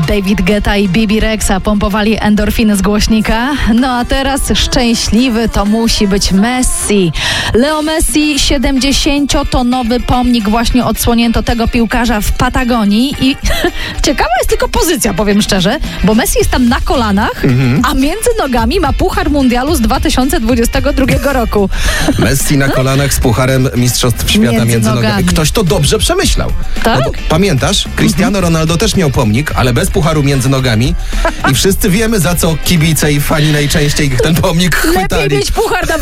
David Guetta i Bibi Rexha pompowali endorfiny z głośnika. No a teraz szczęśliwy to musi być Messi. Leo Messi, 70-tonowy pomnik właśnie odsłonięto tego piłkarza w Patagonii i ciekawa jest tylko pozycja, powiem szczerze, bo Messi jest tam na kolanach, a między nogami ma Puchar Mundialu z 2022 roku. Messi na kolanach z Pucharem Mistrzostw Świata między nogami. Ktoś to dobrze przemyślał. Tak? No, pamiętasz? Cristiano Ronaldo też miał pomnik, ale bez pucharu między nogami i wszyscy wiemy, za co kibice i fani najczęściej ten pomnik chwytali. Lepiej mieć puchar na